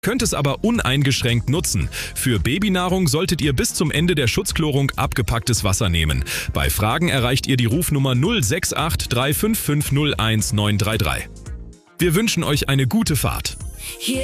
könnt es aber uneingeschränkt nutzen. Für Babynahrung solltet ihr bis zum Ende der Schutzchlorung abgepacktes Wasser nehmen. Bei Fragen erreicht ihr die Rufnummer 068 355 01933. Wir wünschen euch eine gute Fahrt.